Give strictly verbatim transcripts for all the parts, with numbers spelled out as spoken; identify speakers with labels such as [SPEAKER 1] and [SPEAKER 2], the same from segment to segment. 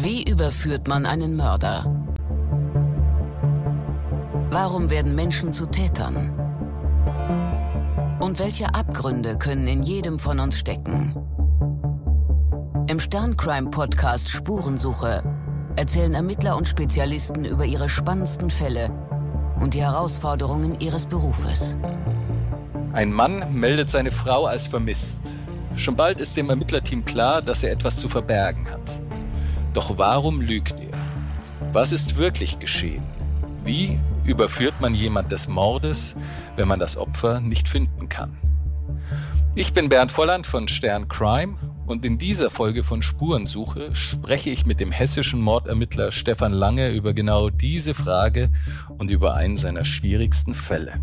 [SPEAKER 1] Wie überführt man einen Mörder? Warum werden Menschen zu Tätern? Und welche Abgründe können in jedem von uns stecken? Im Stern-Crime-Podcast Spurensuche erzählen Ermittler und Spezialisten über ihre spannendsten Fälle und die Herausforderungen ihres Berufes.
[SPEAKER 2] Ein Mann meldet seine Frau als vermisst. Schon bald ist dem Ermittlerteam klar, dass er etwas zu verbergen hat. Doch warum lügt er? Was ist wirklich geschehen? Wie überführt man jemand des Mordes, wenn man das Opfer nicht finden kann? Ich bin Bernd Volland von Stern Crime und in dieser Folge von Spurensuche spreche ich mit dem hessischen Mordermittler Stefan Lange über genau diese Frage und über einen seiner schwierigsten Fälle.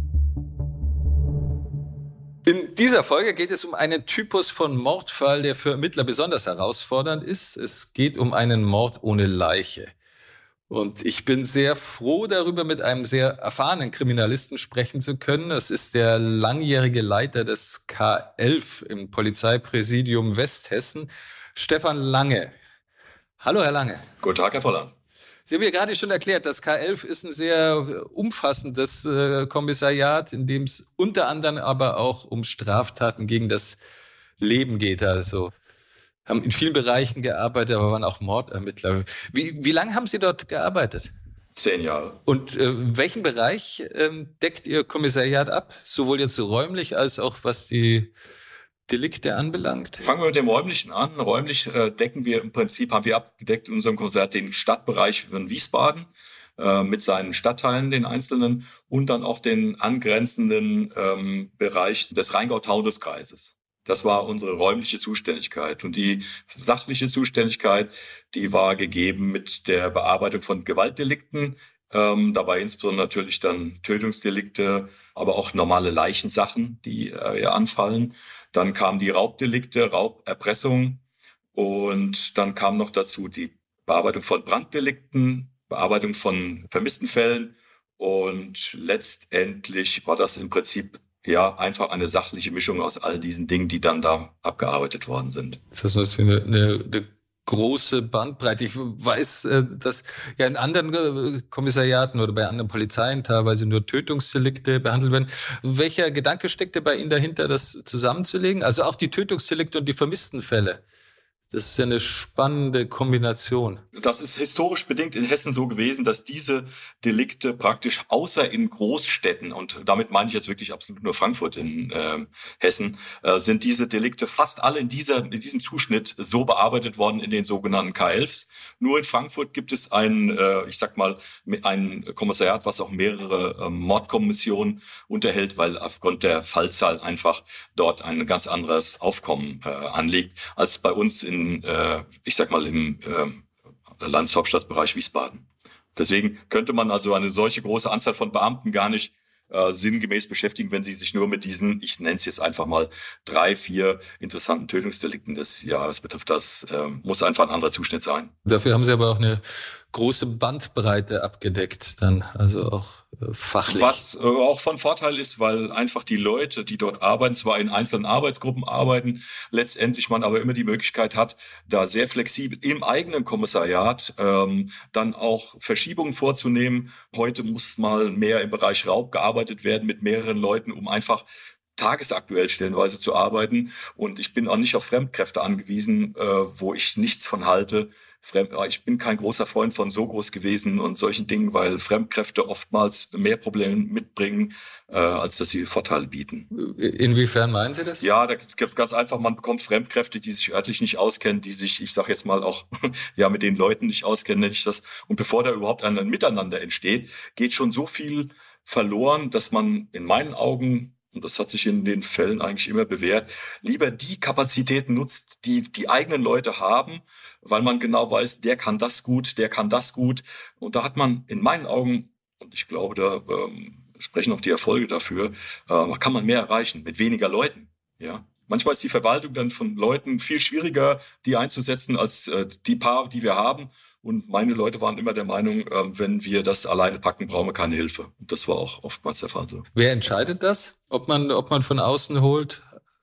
[SPEAKER 2] In dieser Folge geht es um einen Typus von Mordfall, der für Ermittler besonders herausfordernd ist. Es geht um einen Mord ohne Leiche. Und ich bin sehr froh darüber, mit einem sehr erfahrenen Kriminalisten sprechen zu können. Das ist der langjährige Leiter des K elf im Polizeipräsidium Westhessen, Stefan Lange. Hallo, Herr Lange.
[SPEAKER 3] Guten Tag, Herr Volland.
[SPEAKER 2] Sie haben ja gerade schon erklärt, das K elf ist ein sehr umfassendes äh, Kommissariat, in dem es unter anderem aber auch um Straftaten gegen das Leben geht. Also haben in vielen Bereichen gearbeitet, aber waren auch Mordermittler. Wie, wie lange haben Sie dort gearbeitet?
[SPEAKER 3] Zehn Jahre.
[SPEAKER 2] Und äh, welchen Bereich ähm, deckt Ihr Kommissariat ab? Sowohl jetzt so räumlich als auch was die Delikte anbelangt?
[SPEAKER 3] Fangen wir mit dem Räumlichen an. Räumlich äh, decken wir im Prinzip, haben wir abgedeckt in unserem Kommissariat den Stadtbereich von Wiesbaden äh, mit seinen Stadtteilen, den einzelnen, und dann auch den angrenzenden ähm, Bereich des Rheingau-Taunus-Kreises. Das war unsere räumliche Zuständigkeit. Und die sachliche Zuständigkeit, die war gegeben mit der Bearbeitung von Gewaltdelikten, ähm, dabei insbesondere natürlich dann Tötungsdelikte, aber auch normale Leichensachen, die äh, ja anfallen. Dann kamen die Raubdelikte, Rauberpressung, und dann kam noch dazu die Bearbeitung von Branddelikten, Bearbeitung von vermissten Fällen, und letztendlich war das im Prinzip ja einfach eine sachliche Mischung aus all diesen Dingen, die dann da abgearbeitet worden sind.
[SPEAKER 2] Das heißt, das ist eine, eine, eine große Bandbreite. Ich weiß, dass ja in anderen Kommissariaten oder bei anderen Polizeien teilweise nur Tötungsdelikte behandelt werden. Welcher Gedanke steckte bei Ihnen dahinter, das zusammenzulegen? Also auch die Tötungsdelikte und die vermissten Fälle. Das ist ja eine spannende Kombination.
[SPEAKER 3] Das ist historisch bedingt in Hessen so gewesen, dass diese Delikte praktisch außer in Großstädten, und damit meine ich jetzt wirklich absolut nur Frankfurt in äh, Hessen, äh, sind diese Delikte fast alle in dieser in diesem Zuschnitt so bearbeitet worden in den sogenannten K elfs. Nur in Frankfurt gibt es ein, äh, ich sag mal, ein Kommissariat, was auch mehrere äh, Mordkommissionen unterhält, weil aufgrund der Fallzahl einfach dort ein ganz anderes Aufkommen äh, anliegt als bei uns in ich sag mal, im äh, Landeshauptstadtbereich Wiesbaden. Deswegen könnte man also eine solche große Anzahl von Beamten gar nicht äh, sinngemäß beschäftigen, wenn sie sich nur mit diesen, ich nenne es jetzt einfach mal, drei, vier interessanten Tötungsdelikten des Jahres betrifft. Das äh, muss einfach ein anderer Zuschnitt sein.
[SPEAKER 2] Dafür haben Sie aber auch eine große Bandbreite abgedeckt, dann also auch äh, fachlich.
[SPEAKER 3] Was äh, auch von Vorteil ist, weil einfach die Leute, die dort arbeiten, zwar in einzelnen Arbeitsgruppen arbeiten, letztendlich man aber immer die Möglichkeit hat, da sehr flexibel im eigenen Kommissariat ähm, dann auch Verschiebungen vorzunehmen. Heute muss mal mehr im Bereich Raub gearbeitet werden mit mehreren Leuten, um einfach tagesaktuell stellenweise zu arbeiten. Und ich bin auch nicht auf Fremdkräfte angewiesen, äh, wo ich nichts von halte. Fremd, ich bin kein großer Freund von so groß gewesen und solchen Dingen, weil Fremdkräfte oftmals mehr Probleme mitbringen, äh, als dass sie Vorteile bieten.
[SPEAKER 2] Inwiefern meinen Sie das?
[SPEAKER 3] Ja, da gibt es ganz einfach, man bekommt Fremdkräfte, die sich örtlich nicht auskennen, die sich, ich sage jetzt mal auch, ja, mit den Leuten nicht auskennen, nenne ich das. Und bevor da überhaupt ein Miteinander entsteht, geht schon so viel verloren, dass man in meinen Augen, und das hat sich in den Fällen eigentlich immer bewährt, lieber die Kapazitäten nutzt, die die eigenen Leute haben, weil man genau weiß, der kann das gut, der kann das gut. Und da hat man in meinen Augen, und ich glaube, da ähm, sprechen auch die Erfolge dafür, äh, kann man mehr erreichen mit weniger Leuten. Ja, manchmal ist die Verwaltung dann von Leuten viel schwieriger, die einzusetzen, als äh, die paar, die wir haben. Und meine Leute waren immer der Meinung, äh, wenn wir das alleine packen, brauchen wir keine Hilfe. Und das war auch oftmals der Fall so.
[SPEAKER 2] Wer entscheidet das? Ob man, ob man von außen holt?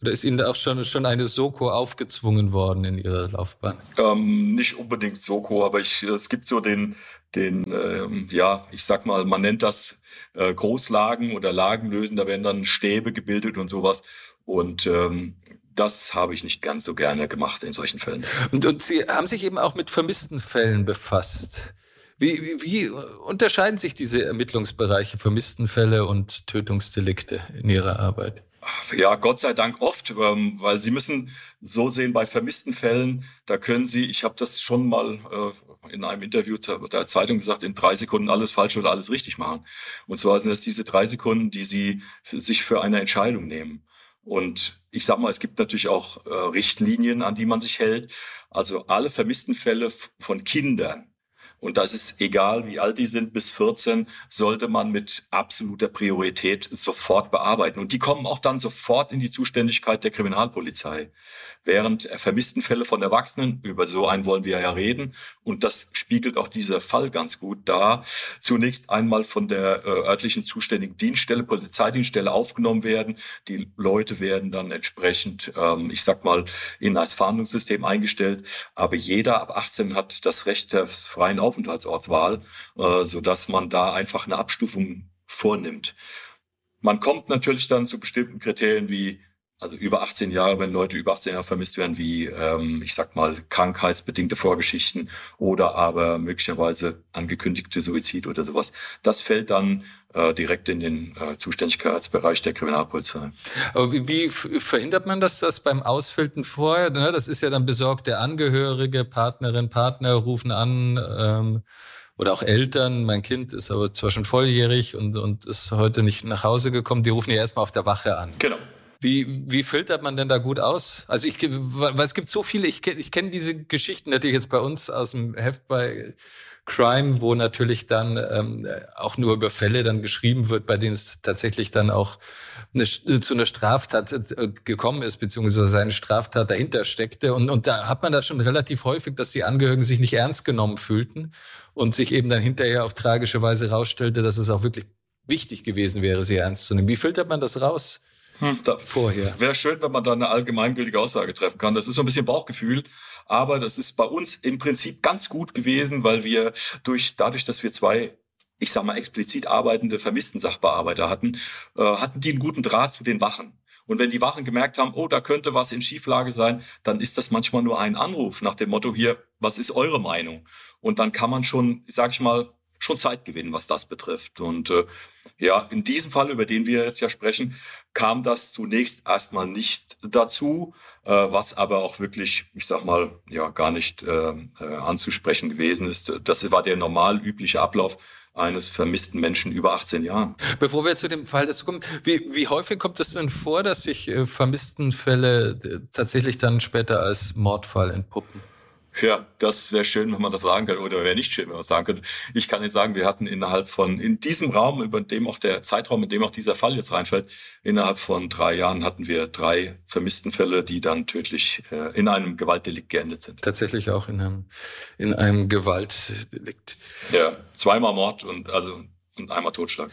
[SPEAKER 2] Oder ist Ihnen da auch schon, schon eine Soko aufgezwungen worden in Ihrer Laufbahn?
[SPEAKER 3] Ähm, nicht unbedingt Soko, aber ich, es gibt so den, den, ähm, ja, ich sag mal, man nennt das äh, Großlagen oder Lagenlösen, da werden dann Stäbe gebildet und sowas. Und ähm, das habe ich nicht ganz so gerne gemacht in solchen Fällen.
[SPEAKER 2] Und, und Sie haben sich eben auch mit vermissten Fällen befasst. Wie, wie, wie unterscheiden sich diese Ermittlungsbereiche, Vermisstenfälle und Tötungsdelikte in Ihrer Arbeit?
[SPEAKER 3] Ja, Gott sei Dank oft, ähm, weil Sie müssen so sehen, bei vermissten Fällen, da können Sie, ich habe das schon mal äh, in einem Interview der Zeitung gesagt, in drei Sekunden alles falsch oder alles richtig machen. Und zwar sind das diese drei Sekunden, die Sie für, sich für eine Entscheidung nehmen. Und ich sag mal, es gibt natürlich auch äh, Richtlinien, an die man sich hält. Also alle vermissten Fälle f- von Kindern. Und das ist egal, wie alt die sind, bis vierzehn, sollte man mit absoluter Priorität sofort bearbeiten. Und die kommen auch dann sofort in die Zuständigkeit der Kriminalpolizei. Während vermissten Fälle von Erwachsenen, über so einen wollen wir ja reden, und das spiegelt auch dieser Fall ganz gut dar, zunächst einmal von der äh, örtlichen zuständigen Dienststelle, Polizeidienststelle aufgenommen werden. Die Leute werden dann entsprechend, ähm, ich sag mal, in das Fahndungssystem eingestellt. Aber jeder ab achtzehn hat das Recht der freien Aufenthaltsortswahl, äh, sodass man da einfach eine Abstufung vornimmt. Man kommt natürlich dann zu bestimmten Kriterien wie, also über achtzehn Jahre, wenn Leute über achtzehn Jahre vermisst werden, wie, ähm, ich sag mal, krankheitsbedingte Vorgeschichten oder aber möglicherweise angekündigte Suizid oder sowas. Das fällt dann äh, direkt in den äh, Zuständigkeitsbereich der Kriminalpolizei.
[SPEAKER 2] Aber wie, wie verhindert man das, das beim Ausfiltern vorher? Ne? Das ist ja dann besorgte Angehörige, Partnerin, Partner rufen an, ähm, oder auch Eltern. Mein Kind ist aber zwar schon volljährig und, und ist heute nicht nach Hause gekommen. Die rufen ja erstmal auf der Wache an.
[SPEAKER 3] Genau.
[SPEAKER 2] Wie, wie filtert man denn da gut aus? Also ich, weil es gibt so viele, ich, ich kenne diese Geschichten natürlich jetzt bei uns aus dem Heft bei Crime, wo natürlich dann ähm, auch nur über Fälle dann geschrieben wird, bei denen es tatsächlich dann auch eine, zu einer Straftat äh, gekommen ist, beziehungsweise eine Straftat dahinter steckte. Und, und da hat man das schon relativ häufig, dass die Angehörigen sich nicht ernst genommen fühlten und sich eben dann hinterher auf tragische Weise rausstellte, dass es auch wirklich wichtig gewesen wäre, sie ernst zu nehmen. Wie filtert man das raus?
[SPEAKER 3] Hm, da
[SPEAKER 2] Vorher.
[SPEAKER 3] Wäre schön, wenn man da eine allgemeingültige Aussage treffen kann. Das ist so ein bisschen Bauchgefühl, aber das ist bei uns im Prinzip ganz gut gewesen, weil wir durch dadurch, dass wir zwei, ich sag mal, explizit arbeitende vermissten Sachbearbeiter hatten, äh, hatten die einen guten Draht zu den Wachen. Und wenn die Wachen gemerkt haben, oh, da könnte was in Schieflage sein, dann ist das manchmal nur ein Anruf nach dem Motto hier, was ist eure Meinung? Und dann kann man schon, sag ich mal, schon Zeit gewinnen, was das betrifft. Und äh, ja, in diesem Fall, über den wir jetzt ja sprechen, kam das zunächst erstmal nicht dazu, äh, was aber auch wirklich, ich sag mal, ja gar nicht äh, äh, anzusprechen gewesen ist. Das war der normal übliche Ablauf eines vermissten Menschen über achtzehn Jahren.
[SPEAKER 2] Bevor wir zu dem Fall dazu kommen, wie, wie häufig kommt es denn vor, dass sich äh, Vermisstenfälle äh, tatsächlich dann später als Mordfall entpuppen?
[SPEAKER 3] Ja, das wäre schön, wenn man das sagen könnte, oder wäre nicht schön, wenn man das sagen könnte. Ich kann Ihnen sagen, wir hatten innerhalb von, in diesem Raum, über dem auch der Zeitraum, in dem auch dieser Fall jetzt reinfällt, innerhalb von drei Jahren hatten wir drei Vermisstenfälle, die dann tödlich äh, in einem Gewaltdelikt geendet sind.
[SPEAKER 2] Tatsächlich auch in einem, in einem Gewaltdelikt.
[SPEAKER 3] Ja, zweimal Mord und, also, und einmal Totschlag.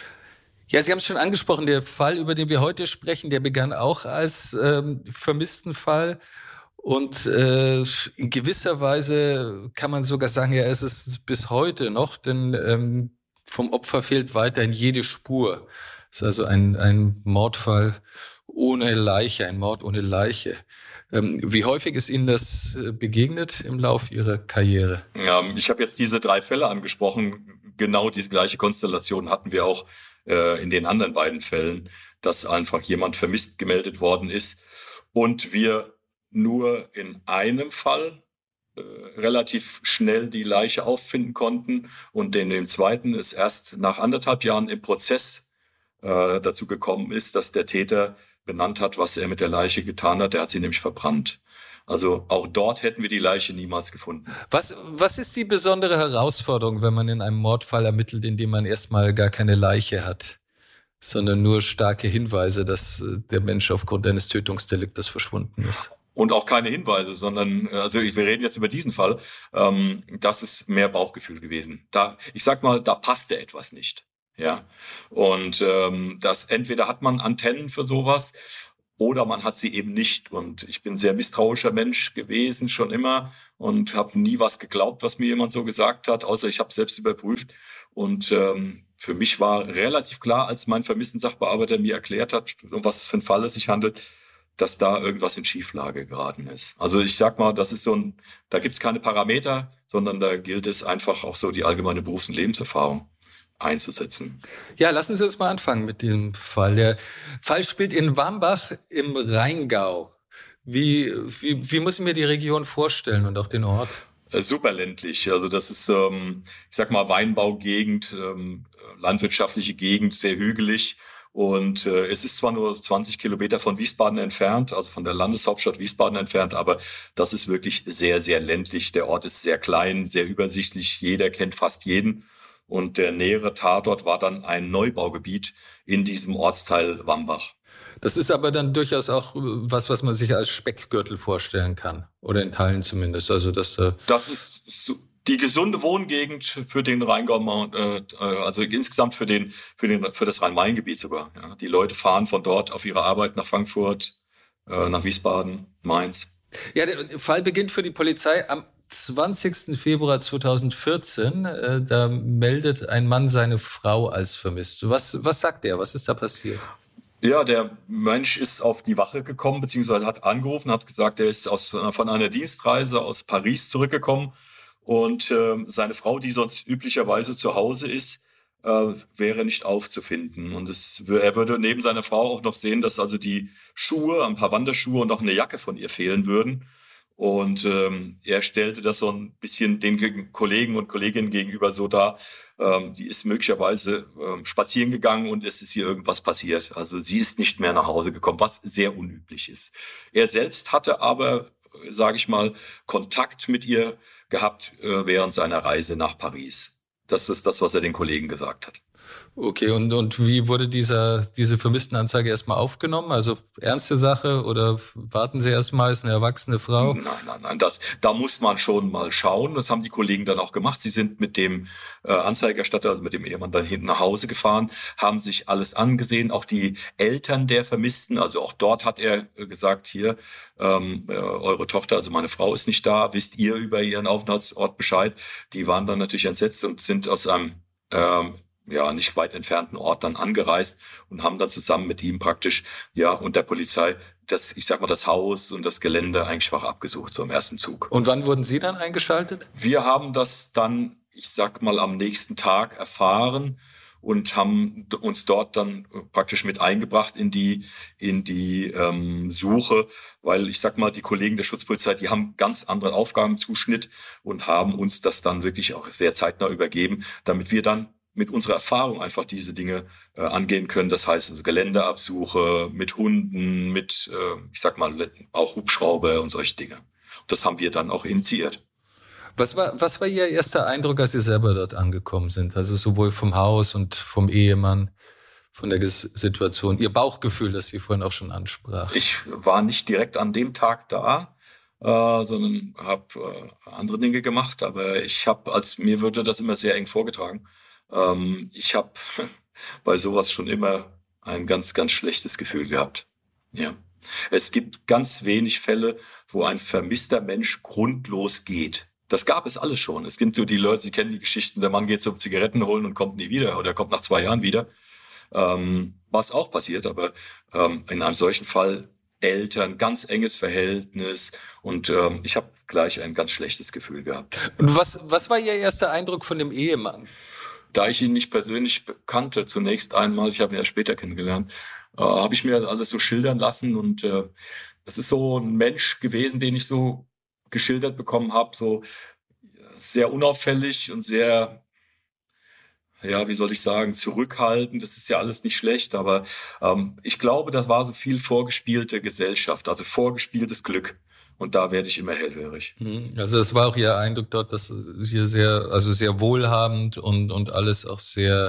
[SPEAKER 2] Ja, Sie haben es schon angesprochen, der Fall, über den wir heute sprechen, der begann auch als ähm, Vermisstenfall. Und äh, in gewisser Weise kann man sogar sagen, ja, es ist bis heute noch, denn ähm, vom Opfer fehlt weiterhin jede Spur. Es ist also ein, ein Mordfall ohne Leiche, ein Mord ohne Leiche. Ähm, wie häufig ist Ihnen das begegnet im Lauf Ihrer Karriere?
[SPEAKER 3] Ja, ich habe jetzt diese drei Fälle angesprochen. Genau diese gleiche Konstellation hatten wir auch äh, in den anderen beiden Fällen, dass einfach jemand vermisst gemeldet worden ist und wir nur in einem Fall äh, relativ schnell die Leiche auffinden konnten und in dem zweiten es erst nach anderthalb Jahren im Prozess äh, dazu gekommen ist, dass der Täter benannt hat, was er mit der Leiche getan hat. Er hat sie nämlich verbrannt. Also auch dort hätten wir die Leiche niemals gefunden.
[SPEAKER 2] Was, was ist die besondere Herausforderung, wenn man in einem Mordfall ermittelt, in dem man erstmal gar keine Leiche hat, sondern nur starke Hinweise, dass der Mensch aufgrund eines Tötungsdeliktes verschwunden ist?
[SPEAKER 3] Und auch keine Hinweise, sondern, also wir reden jetzt über diesen Fall, ähm, das ist mehr Bauchgefühl gewesen. Da, ich sag mal, da passte etwas nicht. Ja. Und ähm, das entweder hat man Antennen für sowas oder man hat sie eben nicht. Und ich bin ein sehr misstrauischer Mensch gewesen, schon immer, und habe nie was geglaubt, was mir jemand so gesagt hat, außer ich habe selbst überprüft. Und ähm, für mich war relativ klar, als mein Vermissten-Sachbearbeiter mir erklärt hat, um was für ein Fall es sich handelt, dass da irgendwas in Schieflage geraten ist. Also ich sag mal, das ist so ein, da gibt's keine Parameter, sondern da gilt es einfach auch so die allgemeine Berufs- und Lebenserfahrung einzusetzen.
[SPEAKER 2] Ja, lassen Sie uns mal anfangen mit dem Fall. Der Fall spielt in Wambach im Rheingau. Wie, wie, wie muss ich mir die Region vorstellen und auch den Ort?
[SPEAKER 3] Äh, super ländlich. Also das ist, ähm, ich sag mal, Weinbaugegend, ähm, landwirtschaftliche Gegend, sehr hügelig. Und äh, es ist zwar nur zwanzig Kilometer von Wiesbaden entfernt, also von der Landeshauptstadt Wiesbaden entfernt, aber das ist wirklich sehr, sehr ländlich. Der Ort ist sehr klein, sehr übersichtlich. Jeder kennt fast jeden. Und der nähere Tatort war dann ein Neubaugebiet in diesem Ortsteil Wambach.
[SPEAKER 2] Das ist aber dann durchaus auch was, was man sich als Speckgürtel vorstellen kann. Oder in Teilen zumindest. Also, dass da
[SPEAKER 3] Das ist so die gesunde Wohngegend für den Rheingau, äh, also insgesamt für den, für den, für das Rhein-Main-Gebiet sogar. Ja. Die Leute fahren von dort auf ihre Arbeit nach Frankfurt, äh, nach Wiesbaden, Mainz.
[SPEAKER 2] Ja, der Fall beginnt für die Polizei am zwanzigsten Februar zweitausendvierzehn. Äh, da meldet ein Mann seine Frau als vermisst. Was, was sagt er? Was ist da passiert?
[SPEAKER 3] Ja, der Mensch ist auf die Wache gekommen, beziehungsweise hat angerufen, hat gesagt, er ist aus, von einer Dienstreise aus Paris zurückgekommen. Und äh, seine Frau, die sonst üblicherweise zu Hause ist, äh, wäre nicht aufzufinden. Und es, er würde neben seiner Frau auch noch sehen, dass also die Schuhe, ein paar Wanderschuhe und auch eine Jacke von ihr fehlen würden. Und ähm, er stellte das so ein bisschen den Kollegen und Kolleginnen gegenüber so dar, ähm, die ist möglicherweise ähm, spazieren gegangen und es ist ihr irgendwas passiert. Also sie ist nicht mehr nach Hause gekommen, was sehr unüblich ist. Er selbst hatte aber, sage ich mal, Kontakt mit ihr gehabt äh, während seiner Reise nach Paris. Das ist das, was er den Kollegen gesagt hat.
[SPEAKER 2] Okay, und, und wie wurde dieser, diese Vermisstenanzeige erstmal aufgenommen? Also ernste Sache oder warten Sie erstmal, ist eine erwachsene Frau?
[SPEAKER 3] Nein, nein, nein, das, da muss man schon mal schauen. Das haben die Kollegen dann auch gemacht. Sie sind mit dem äh, Anzeigerstatter, also mit dem Ehemann dann hinten nach Hause gefahren, haben sich alles angesehen, auch die Eltern der Vermissten. Also auch dort hat er äh, gesagt, hier, ähm, äh, eure Tochter, also meine Frau ist nicht da, wisst ihr über ihren Aufenthaltsort Bescheid? Die waren dann natürlich entsetzt und sind aus einem ähm, ja, nicht weit entfernten Ort dann angereist und haben dann zusammen mit ihm praktisch, ja, und der Polizei das, ich sag mal, das Haus und das Gelände eigentlich schwach abgesucht, so im ersten Zug.
[SPEAKER 2] Und wann wurden Sie dann eingeschaltet?
[SPEAKER 3] Wir haben das dann, ich sag mal, am nächsten Tag erfahren und haben uns dort dann praktisch mit eingebracht in die, in die ähm, Suche, weil ich sag mal, die Kollegen der Schutzpolizei, die haben ganz anderen Aufgabenzuschnitt und haben uns das dann wirklich auch sehr zeitnah übergeben, damit wir dann mit unserer Erfahrung einfach diese Dinge äh, angehen können. Das heißt, also Geländeabsuche mit Hunden, mit, äh, ich sag mal, auch Hubschrauber und solche Dinge. Und das haben wir dann auch initiiert.
[SPEAKER 2] Was war, was war Ihr erster Eindruck, als Sie selber dort angekommen sind? Also sowohl vom Haus und vom Ehemann, von der Situation, Ihr Bauchgefühl, das Sie vorhin auch schon ansprachen.
[SPEAKER 3] Ich war nicht direkt an dem Tag da, äh, sondern habe äh, andere Dinge gemacht. Aber ich habe, als mir wurde das immer sehr eng vorgetragen. Ähm, ich habe bei sowas schon immer ein ganz, ganz schlechtes Gefühl gehabt. Ja. Es gibt ganz wenig Fälle, wo ein vermisster Mensch grundlos geht. Das gab es alles schon. Es gibt so die Leute, Sie kennen die Geschichten, der Mann geht zum Zigaretten holen und kommt nie wieder oder kommt nach zwei Jahren wieder. Ähm, was auch passiert, aber ähm, in einem solchen Fall Eltern, ganz enges Verhältnis und ähm, ich habe gleich ein ganz schlechtes Gefühl gehabt.
[SPEAKER 2] Und was, was war Ihr erster Eindruck von dem Ehemann?
[SPEAKER 3] Da ich ihn nicht persönlich kannte, zunächst einmal, ich habe ihn ja später kennengelernt, äh, habe ich mir alles so schildern lassen und äh, es ist so ein Mensch gewesen, den ich so geschildert bekommen habe, so sehr unauffällig und sehr, ja, wie soll ich sagen, zurückhaltend. Das ist ja alles nicht schlecht, aber ähm, ich glaube, das war so viel vorgespielte Gesellschaft, also vorgespieltes Glück. Und da werde ich immer hellhörig.
[SPEAKER 2] Also es war auch Ihr Eindruck dort, dass Sie sehr, also sehr wohlhabend und und alles auch sehr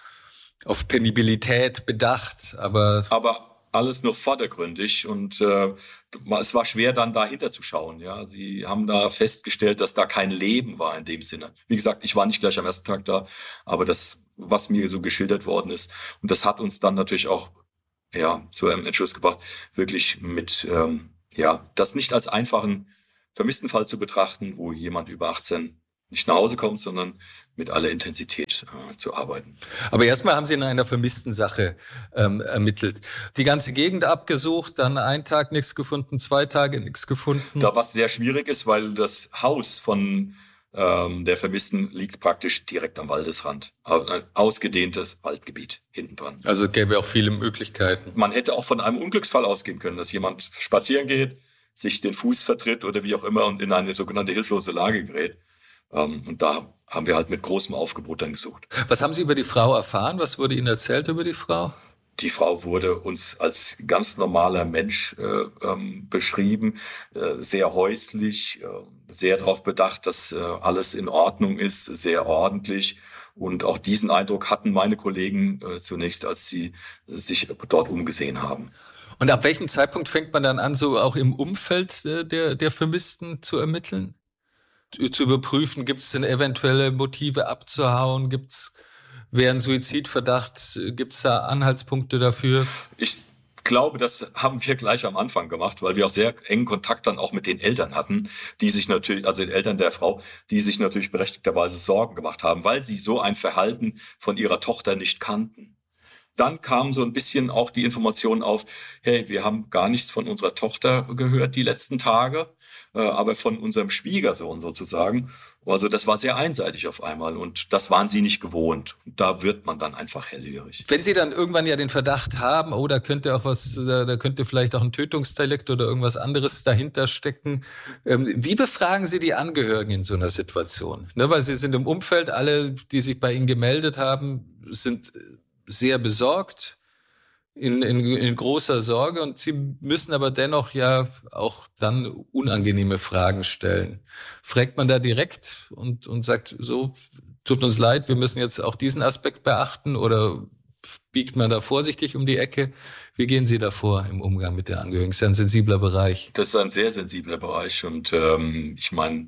[SPEAKER 2] auf Penibilität bedacht, aber
[SPEAKER 3] aber alles nur vordergründig und äh, es war schwer dann dahinter zu schauen. Ja, Sie haben da festgestellt, dass da kein Leben war in dem Sinne. Wie gesagt, ich war nicht gleich am ersten Tag da, aber das, was mir so geschildert worden ist, und das hat uns dann natürlich auch ja zu einem Entschluss gebracht, wirklich mit ähm, ja das nicht als einfachen Vermisstenfall zu betrachten, wo jemand über achtzehn nicht nach Hause kommt, sondern mit aller Intensität äh, zu arbeiten.
[SPEAKER 2] Aber erstmal haben Sie in einer vermissten Sache ähm, ermittelt. Die ganze Gegend abgesucht, dann einen Tag nichts gefunden, zwei Tage nichts gefunden.
[SPEAKER 3] Da was sehr schwierig ist, weil das Haus von ähm, der Vermissten liegt praktisch direkt am Waldesrand. Ein ausgedehntes Waldgebiet hinten dran.
[SPEAKER 2] Also gäbe auch viele Möglichkeiten.
[SPEAKER 3] Man hätte auch von einem Unglücksfall ausgehen können, dass jemand spazieren geht, sich den Fuß vertritt oder wie auch immer und in eine sogenannte hilflose Lage gerät. Um, und da haben wir halt mit großem Aufgebot dann gesucht.
[SPEAKER 2] Was haben Sie über die Frau erfahren? Was wurde Ihnen erzählt über die Frau?
[SPEAKER 3] Die Frau wurde uns als ganz normaler Mensch äh, ähm, beschrieben, äh, sehr häuslich, äh, sehr darauf bedacht, dass äh, alles in Ordnung ist, sehr ordentlich. Und auch diesen Eindruck hatten meine Kollegen äh, zunächst, als sie äh, sich dort umgesehen haben.
[SPEAKER 2] Und ab welchem Zeitpunkt fängt man dann an, so auch im Umfeld äh, der, der Vermissten zu ermitteln? Zu überprüfen, gibt es denn eventuelle Motive abzuhauen, gibt es, wäre ein Suizidverdacht, gibt es da Anhaltspunkte dafür?
[SPEAKER 3] Ich glaube, das haben wir gleich am Anfang gemacht, weil wir auch sehr engen Kontakt dann auch mit den Eltern hatten, die sich natürlich, also den Eltern der Frau, die sich natürlich berechtigterweise Sorgen gemacht haben, weil sie so ein Verhalten von ihrer Tochter nicht kannten. Dann kam so ein bisschen auch die Information auf, hey, wir haben gar nichts von unserer Tochter gehört die letzten Tage, aber von unserem Schwiegersohn sozusagen. Also das war sehr einseitig auf einmal und das waren sie nicht gewohnt. Und da wird man dann einfach hellhörig.
[SPEAKER 2] Wenn Sie dann irgendwann ja den Verdacht haben, oh, da könnte auch was, da könnte vielleicht auch ein Tötungsdelikt oder irgendwas anderes dahinter stecken. Wie befragen Sie die Angehörigen in so einer Situation? Ne, weil Sie sind im Umfeld, alle, die sich bei Ihnen gemeldet haben, sind sehr besorgt. In, in, in großer Sorge und sie müssen aber dennoch ja auch dann unangenehme Fragen stellen. Fragt man da direkt und, und sagt, so, tut uns leid, wir müssen jetzt auch diesen Aspekt beachten oder biegt man da vorsichtig um die Ecke? Wie gehen Sie da vor im Umgang mit den Angehörigen? Das ist ja ein sensibler Bereich.
[SPEAKER 3] Das ist ein sehr sensibler Bereich und ähm, ich meine,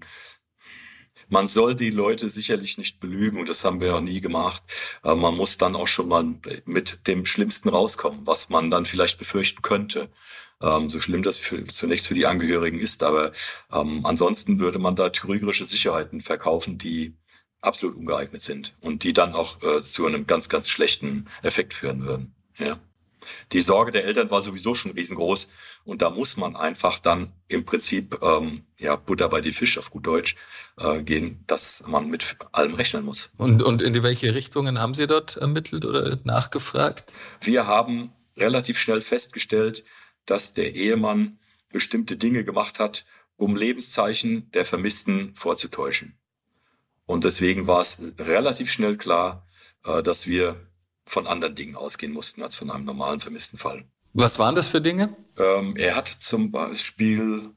[SPEAKER 3] man soll die Leute sicherlich nicht belügen und das haben wir auch nie gemacht. Aber man muss dann auch schon mal mit dem Schlimmsten rauskommen, was man dann vielleicht befürchten könnte. Ähm, so schlimm das für, zunächst für die Angehörigen ist, aber ähm, ansonsten würde man da trügerische Sicherheiten verkaufen, die absolut ungeeignet sind und die dann auch äh, zu einem ganz, ganz schlechten Effekt führen würden. Ja. Die Sorge der Eltern war sowieso schon riesengroß und da muss man einfach dann im Prinzip ähm, ja Butter bei die Fisch auf gut Deutsch äh, gehen, dass man mit allem rechnen muss.
[SPEAKER 2] Und, und in welche Richtungen haben Sie dort ermittelt oder nachgefragt?
[SPEAKER 3] Wir haben relativ schnell festgestellt, dass der Ehemann bestimmte Dinge gemacht hat, um Lebenszeichen der Vermissten vorzutäuschen. Und deswegen war es relativ schnell klar, äh, dass wir von anderen Dingen ausgehen mussten als von einem normalen vermissten Fall.
[SPEAKER 2] Was waren das für Dinge?
[SPEAKER 3] Ähm, er hat zum Beispiel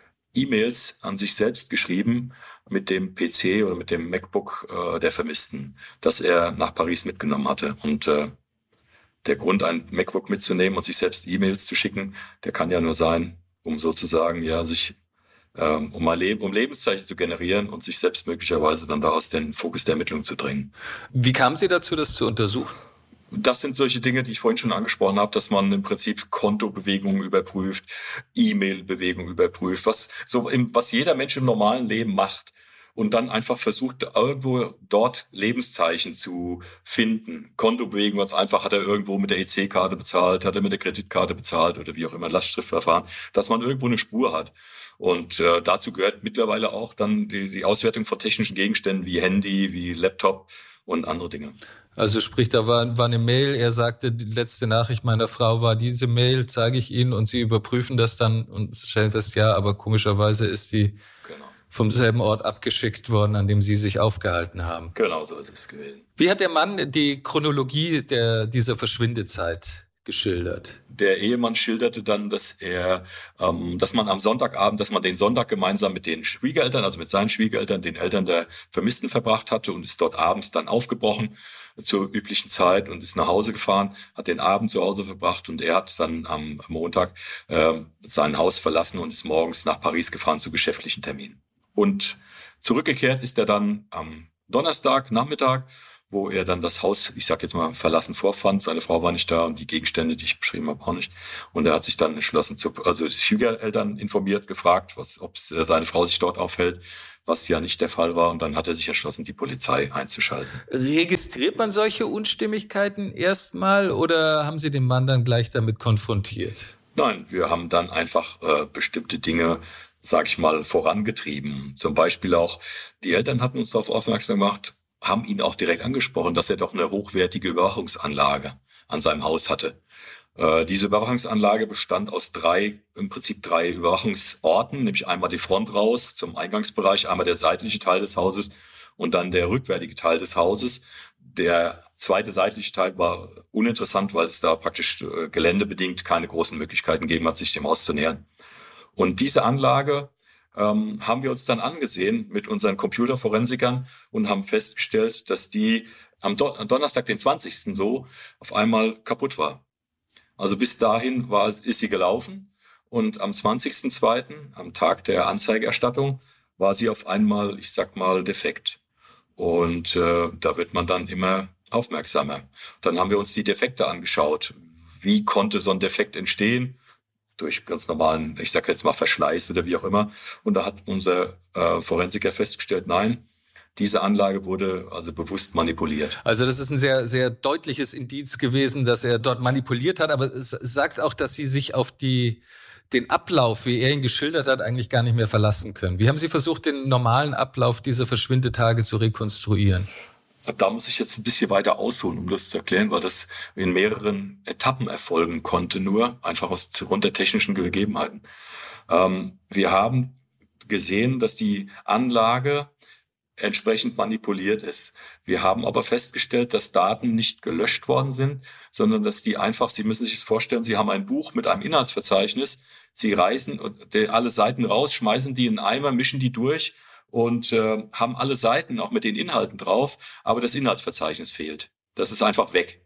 [SPEAKER 3] E-Mails an sich selbst geschrieben mit dem P C oder mit dem MacBook äh, der Vermissten, das er nach Paris mitgenommen hatte. Und äh, der Grund, ein MacBook mitzunehmen und sich selbst E-Mails zu schicken, der kann ja nur sein, um sozusagen ja sich ähm, um mal Leb- um Lebenszeichen zu generieren und sich selbst möglicherweise dann da aus den Fokus der Ermittlung zu drängen.
[SPEAKER 2] Wie kamen Sie dazu, das zu untersuchen?
[SPEAKER 3] Das sind solche Dinge, die ich vorhin schon angesprochen habe, dass man im Prinzip Kontobewegungen überprüft, E-Mail-Bewegungen überprüft, was so im, was jeder Mensch im normalen Leben macht und dann einfach versucht, irgendwo dort Lebenszeichen zu finden. Kontobewegungen, ganz einfach, hat er irgendwo mit der E C-Karte bezahlt, hat er mit der Kreditkarte bezahlt oder wie auch immer, Lastschriftverfahren, dass man irgendwo eine Spur hat. Und äh, dazu gehört mittlerweile auch dann die, die Auswertung von technischen Gegenständen wie Handy, wie Laptop und andere Dinge.
[SPEAKER 2] Also sprich, da war, war eine Mail, er sagte, die letzte Nachricht meiner Frau war, diese Mail zeige ich Ihnen und Sie überprüfen das dann und stellen fest, ja, aber komischerweise ist die genau vom selben Ort abgeschickt worden, an dem Sie sich aufgehalten haben.
[SPEAKER 3] Genau, so ist es gewesen.
[SPEAKER 2] Wie hat der Mann die Chronologie der dieser Verschwindezeit geschildert?
[SPEAKER 3] Der Ehemann schilderte dann, dass er, ähm, dass man am Sonntagabend, dass man den Sonntag gemeinsam mit den Schwiegereltern, also mit seinen Schwiegereltern, den Eltern der Vermissten verbracht hatte und ist dort abends dann aufgebrochen zur üblichen Zeit und ist nach Hause gefahren, hat den Abend zu Hause verbracht und er hat dann am Montag äh, sein Haus verlassen und ist morgens nach Paris gefahren zu geschäftlichen Terminen. Und zurückgekehrt ist er dann am Donnerstag Nachmittag wo er dann das Haus, ich sag jetzt mal, verlassen vorfand. Seine Frau war nicht da und die Gegenstände, die ich beschrieben habe, auch nicht. Und er hat sich dann entschlossen, zu, also die Schwiegereltern informiert, gefragt, was, ob seine Frau sich dort aufhält, was ja nicht der Fall war. Und dann hat er sich entschlossen, die Polizei einzuschalten.
[SPEAKER 2] Registriert man solche Unstimmigkeiten erstmal oder haben Sie den Mann dann gleich damit konfrontiert?
[SPEAKER 3] Nein, wir haben dann einfach äh, bestimmte Dinge, sag ich mal, vorangetrieben. Zum Beispiel auch, die Eltern hatten uns darauf aufmerksam gemacht, haben ihn auch direkt angesprochen, dass er doch eine hochwertige Überwachungsanlage an seinem Haus hatte. Äh, diese Überwachungsanlage bestand aus drei, im Prinzip drei Überwachungsorten, nämlich einmal die Front raus zum Eingangsbereich, einmal der seitliche Teil des Hauses und dann der rückwärtige Teil des Hauses. Der zweite seitliche Teil war uninteressant, weil es da praktisch äh, geländebedingt keine großen Möglichkeiten gegeben hat, sich dem Haus zu nähern. Und diese Anlage ähm, haben wir uns dann angesehen mit unseren Computerforensikern und haben festgestellt, dass die am Don- Donnerstag, den zwanzigsten so, auf einmal kaputt war. Also bis dahin war, ist sie gelaufen und am zwanzigsten zweiten, am Tag der Anzeigerstattung, war sie auf einmal, ich sag mal, defekt. Und äh, da wird man dann immer aufmerksamer. Dann haben wir uns die Defekte angeschaut. Wie konnte so ein Defekt entstehen? Durch ganz normalen, ich sage jetzt mal Verschleiß oder wie auch immer. Und da hat unser äh, Forensiker festgestellt, nein, diese Anlage wurde also bewusst manipuliert.
[SPEAKER 2] Also das ist ein sehr, sehr deutliches Indiz gewesen, dass er dort manipuliert hat. Aber es sagt auch, dass Sie sich auf die, den Ablauf, wie er ihn geschildert hat, eigentlich gar nicht mehr verlassen können. Wie haben Sie versucht, den normalen Ablauf dieser Verschwindetage zu rekonstruieren?
[SPEAKER 3] Da muss ich jetzt ein bisschen weiter ausholen, um das zu erklären, weil das in mehreren Etappen erfolgen konnte, nur einfach aus Grund der technischen Gegebenheiten. Ähm, wir haben gesehen, dass die Anlage entsprechend manipuliert ist. Wir haben aber festgestellt, dass Daten nicht gelöscht worden sind, sondern dass die einfach, Sie müssen sich das vorstellen, Sie haben ein Buch mit einem Inhaltsverzeichnis, Sie reißen alle Seiten raus, schmeißen die in einen Eimer, mischen die durch und äh, haben alle Seiten auch mit den Inhalten drauf, aber das Inhaltsverzeichnis fehlt. Das ist einfach weg.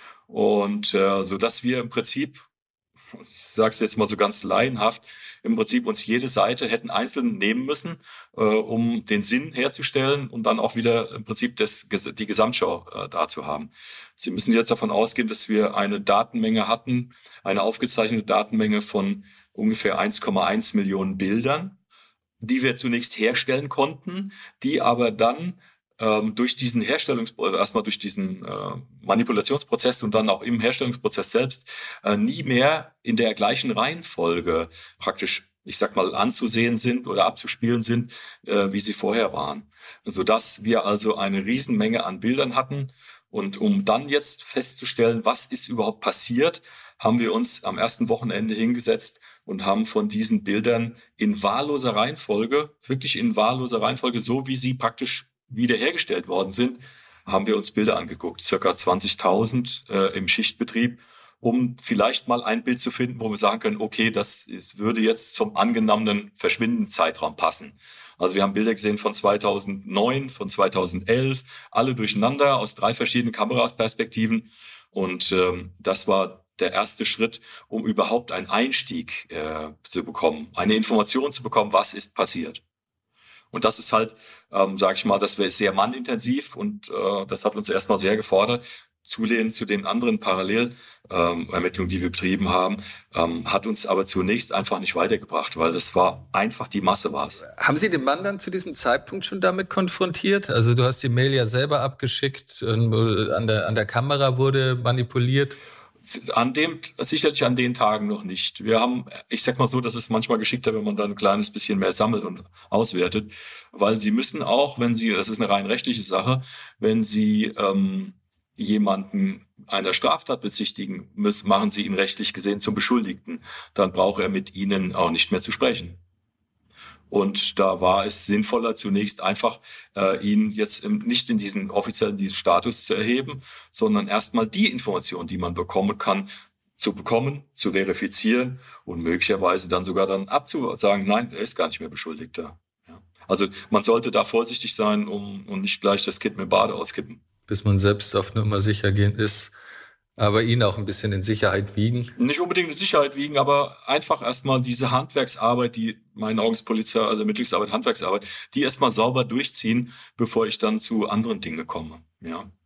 [SPEAKER 3] Und äh, so dass wir im Prinzip, ich sage es jetzt mal so ganz laienhaft, im Prinzip uns jede Seite hätten einzeln nehmen müssen, äh, um den Sinn herzustellen und dann auch wieder im Prinzip das, die Gesamtschau äh, da zu haben. Sie müssen jetzt davon ausgehen, dass wir eine Datenmenge hatten, eine aufgezeichnete Datenmenge von ungefähr eins Komma eins Millionen Bildern, die wir zunächst herstellen konnten, die aber dann ähm, durch diesen Herstellungsprozess, erstmal durch diesen äh, Manipulationsprozess und dann auch im Herstellungsprozess selbst äh, nie mehr in der gleichen Reihenfolge praktisch, ich sag mal, anzusehen sind oder abzuspielen sind, äh, wie sie vorher waren. Sodass wir also eine Riesenmenge an Bildern hatten. Und um dann jetzt festzustellen, was ist überhaupt passiert, haben wir uns am ersten Wochenende hingesetzt und haben von diesen Bildern in wahlloser Reihenfolge, wirklich in wahlloser Reihenfolge, so wie sie praktisch wiederhergestellt worden sind, haben wir uns Bilder angeguckt, circa zwanzigtausend äh, im Schichtbetrieb, um vielleicht mal ein Bild zu finden, wo wir sagen können, okay, das ist, würde jetzt zum angenommenen Verschwindenzeitraum passen. Also wir haben Bilder gesehen von zweitausendneun, von zweitausendelf, alle durcheinander aus drei verschiedenen Kamerasperspektiven und ähm, das war der erste Schritt, um überhaupt einen Einstieg äh, zu bekommen, eine Information zu bekommen, was ist passiert. Und das ist halt, ähm, sage ich mal, das wäre sehr mannintensiv und äh, das hat uns erstmal sehr gefordert. Zulehnen zu den anderen Parallelermittlungen, ähm, die wir betrieben haben, ähm, hat uns aber zunächst einfach nicht weitergebracht, weil das war einfach die Masse war's.
[SPEAKER 2] Haben Sie den Mann dann zu diesem Zeitpunkt schon damit konfrontiert? Also du hast die Mail ja selber abgeschickt, und an der, an der Kamera wurde manipuliert.
[SPEAKER 3] An dem, sicherlich an den Tagen noch nicht. Wir haben, ich sag mal so, das ist manchmal geschickter, wenn man dann ein kleines bisschen mehr sammelt und auswertet, weil Sie müssen auch, wenn Sie, das ist eine rein rechtliche Sache, wenn Sie ähm, jemanden einer Straftat bezichtigen, müssen, machen Sie ihn rechtlich gesehen zum Beschuldigten. Dann braucht er mit Ihnen auch nicht mehr zu sprechen. Und da war es sinnvoller, zunächst einfach äh, ihn jetzt im, nicht in diesen offiziellen diesen Status zu erheben, sondern erstmal die Information, die man bekommen kann, zu bekommen, zu verifizieren und möglicherweise dann sogar dann abzusagen, nein, er ist gar nicht mehr Beschuldigter. Ja. Also man sollte da vorsichtig sein, um, um nicht gleich das Kind mit dem Bade auskippen.
[SPEAKER 2] Bis man selbst auf Nummer sicher gehen ist, aber ihn auch ein bisschen in Sicherheit wiegen.
[SPEAKER 3] Nicht unbedingt in Sicherheit wiegen, aber einfach erstmal diese Handwerksarbeit, die meinen Augen ist Polizei, also Ermittlungsarbeit, Handwerksarbeit, die erstmal sauber durchziehen, bevor ich dann zu anderen Dingen komme. Ja.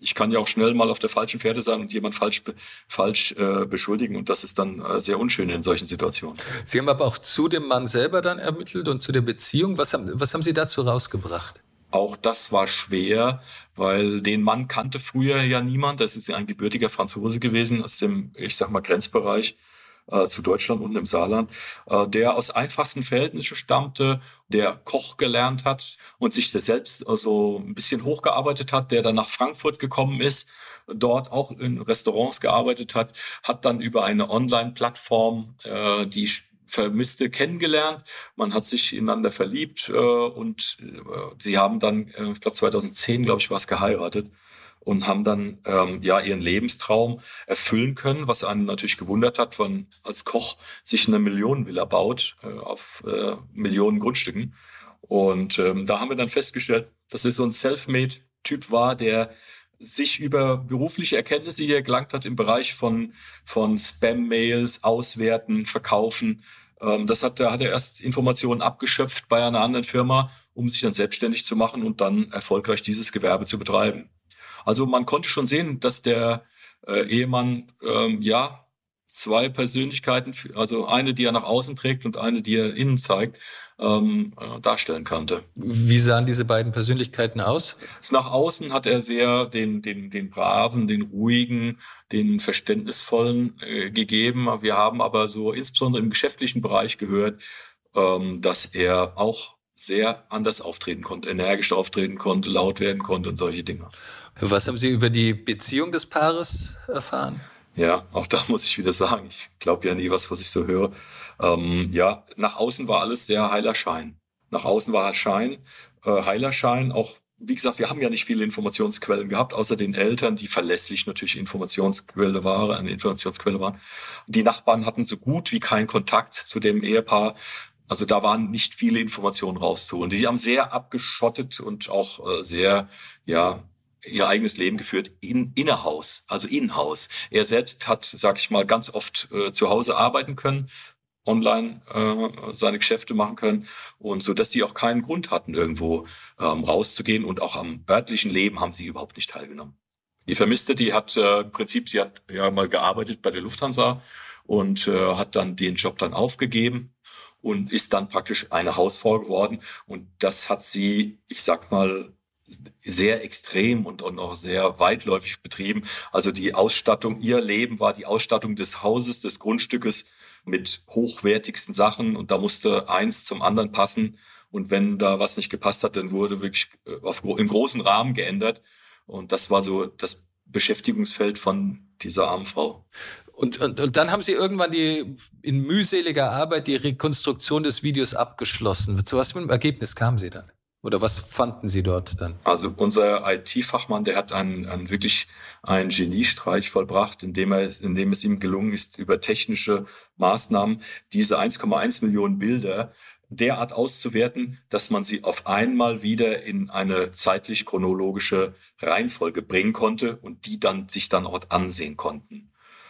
[SPEAKER 3] Ich kann ja auch schnell mal auf der falschen Fährte sein und jemand falsch, falsch äh, beschuldigen. Und das ist dann äh, sehr unschön in solchen Situationen.
[SPEAKER 2] Sie haben aber auch zu dem Mann selber dann ermittelt und zu der Beziehung. Was haben, was haben Sie dazu rausgebracht?
[SPEAKER 3] Auch das war schwer, weil den Mann kannte früher ja niemand. Das ist ja ein gebürtiger Franzose gewesen aus dem, ich sag mal, Grenzbereich äh, zu Deutschland unten im Saarland, äh, der aus einfachsten Verhältnissen stammte, der Koch gelernt hat und sich selbst also ein bisschen hochgearbeitet hat, der dann nach Frankfurt gekommen ist, dort auch in Restaurants gearbeitet hat, hat dann über eine Online-Plattform äh, die Vermisste kennengelernt, man hat sich ineinander verliebt äh, und äh, sie haben dann, äh, ich glaube zweitausendzehn, glaube ich, war es, geheiratet und haben dann ähm, ja ihren Lebenstraum erfüllen können, was einen natürlich gewundert hat, wenn als Koch sich eine Millionenvilla baut äh, auf äh, Millionen Grundstücken. Und ähm, da haben wir dann festgestellt, dass er so ein Selfmade-Typ war, der sich über berufliche Erkenntnisse hier gelangt hat im Bereich von, von Spam-Mails, Auswerten, Verkaufen. Ähm, das hat, da hat er erst Informationen abgeschöpft bei einer anderen Firma, um sich dann selbstständig zu machen und dann erfolgreich dieses Gewerbe zu betreiben. Also man konnte schon sehen, dass der äh, Ehemann, ähm, ja, zwei Persönlichkeiten, also eine, die er nach außen trägt und eine, die er innen zeigt, ähm, äh, darstellen konnte.
[SPEAKER 2] Wie sahen diese beiden Persönlichkeiten aus?
[SPEAKER 3] Nach außen hat er sehr den, den, den braven, den ruhigen, den verständnisvollen äh, gegeben. Wir haben aber so insbesondere im geschäftlichen Bereich gehört, ähm, dass er auch sehr anders auftreten konnte, energisch auftreten konnte, laut werden konnte und solche Dinge.
[SPEAKER 2] Was haben Sie über die Beziehung des Paares erfahren?
[SPEAKER 3] Ja, auch da muss ich wieder sagen, ich glaube ja nie was, was ich so höre. Ähm, ja, nach außen war alles sehr heiler Schein. Nach außen war Schein, äh, heiler Schein. Auch, wie gesagt, wir haben ja nicht viele Informationsquellen gehabt, außer den Eltern, die verlässlich natürlich Informationsquelle waren, eine Informationsquelle waren. Die Nachbarn hatten so gut wie keinen Kontakt zu dem Ehepaar. Also da waren nicht viele Informationen rauszuholen. Die haben sehr abgeschottet und auch äh, sehr, ja, ihr eigenes Leben geführt in innerhaus, also in-house. Er selbst hat, sag ich mal, ganz oft äh, zu Hause arbeiten können, online äh, seine Geschäfte machen können und so, dass sie auch keinen Grund hatten, irgendwo ähm, rauszugehen und auch am örtlichen Leben haben sie überhaupt nicht teilgenommen. Die Vermisste, die hat äh, im Prinzip, sie hat ja mal gearbeitet bei der Lufthansa und äh, hat dann den Job dann aufgegeben und ist dann praktisch eine Hausfrau geworden und das hat sie, ich sag mal, sehr extrem und, und auch sehr weitläufig betrieben. Also die Ausstattung, ihr Leben war die Ausstattung des Hauses, des Grundstückes mit hochwertigsten Sachen und da musste eins zum anderen passen und wenn da was nicht gepasst hat, dann wurde wirklich auf, im großen Rahmen geändert und das war so das Beschäftigungsfeld von dieser armen Frau.
[SPEAKER 2] Und, und, und dann haben Sie irgendwann die in mühseliger Arbeit die Rekonstruktion des Videos abgeschlossen. Zu was für einem Ergebnis kamen Sie dann? Oder was fanden Sie dort dann?
[SPEAKER 3] Also unser I T-Fachmann, der hat einen, einen wirklich einen Geniestreich vollbracht, indem er es, indem es ihm gelungen ist, über technische Maßnahmen diese eins Komma eins Millionen Bilder derart auszuwerten, dass man sie auf einmal wieder in eine zeitlich-chronologische Reihenfolge bringen konnte und die dann sich dann auch ansehen konnten.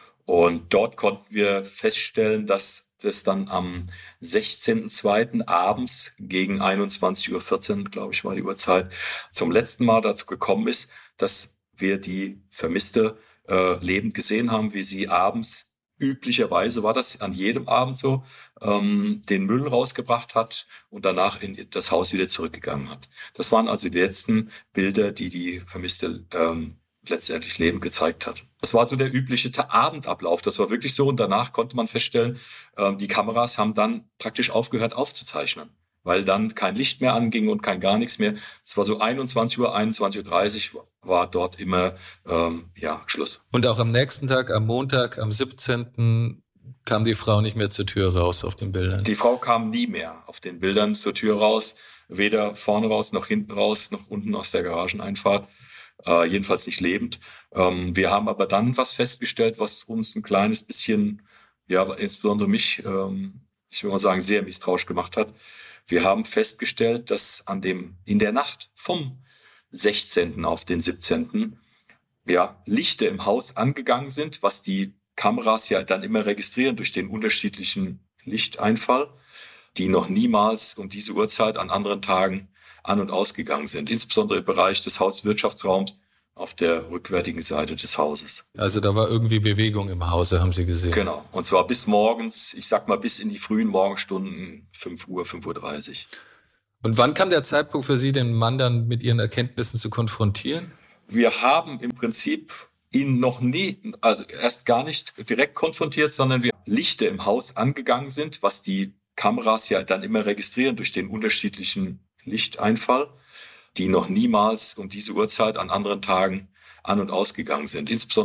[SPEAKER 3] Und dort konnten wir feststellen, dass das dann am sechzehnten zweiten abends gegen einundzwanzig Uhr vierzehn, glaube ich, war die Uhrzeit, zum letzten Mal dazu gekommen ist, dass wir die Vermisste äh, lebend gesehen haben, wie sie abends, üblicherweise war das an jedem Abend so, ähm, den Müll rausgebracht hat und danach in das Haus wieder zurückgegangen hat. Das waren also die letzten Bilder, die die Vermisste ähm, letztendlich lebend gezeigt hat. Das war so der übliche Abendablauf. Das war wirklich so. Und danach konnte man feststellen, äh, die Kameras haben dann praktisch aufgehört aufzuzeichnen, weil dann kein Licht mehr anging und kein gar nichts mehr. Es war so einundzwanzig Uhr, einundzwanzig Uhr dreißig war dort immer ähm, ja Schluss.
[SPEAKER 2] Und auch am nächsten Tag, am Montag, am siebzehnten kam die Frau nicht mehr zur Tür raus auf den Bildern?
[SPEAKER 3] Die Frau kam nie mehr auf den Bildern zur Tür raus. Weder vorne raus, noch hinten raus, noch unten aus der Garageneinfahrt. Äh, jedenfalls nicht lebend. Ähm, wir haben aber dann was festgestellt, was uns ein kleines bisschen, ja, insbesondere mich, ähm, ich will mal sagen, sehr misstrauisch gemacht hat. Wir haben festgestellt, dass an dem, in der Nacht vom sechzehnten auf den siebzehnten ja, Lichter im Haus angegangen sind, was die Kameras ja dann immer registrieren durch den unterschiedlichen Lichteinfall, die noch niemals um diese Uhrzeit an anderen Tagen an- und ausgegangen sind. Insbesondere im Bereich des Hauswirtschaftsraums auf der rückwärtigen Seite des Hauses.
[SPEAKER 2] Also da war irgendwie Bewegung im Hause, haben Sie gesehen?
[SPEAKER 3] Genau. Und zwar bis morgens, ich sag mal bis in die frühen Morgenstunden, fünf Uhr, fünf Uhr dreißig.
[SPEAKER 2] Und wann kam der Zeitpunkt für Sie, den Mann dann mit Ihren Erkenntnissen zu konfrontieren?
[SPEAKER 3] Wir haben im Prinzip ihn noch nie, also erst gar nicht direkt konfrontiert, sondern wir Lichter im Haus angegangen sind, was die Kameras ja dann immer registrieren durch den unterschiedlichen Lichteinfall, die noch niemals um diese Uhrzeit an anderen Tagen an- und ausgegangen sind. Insbesondere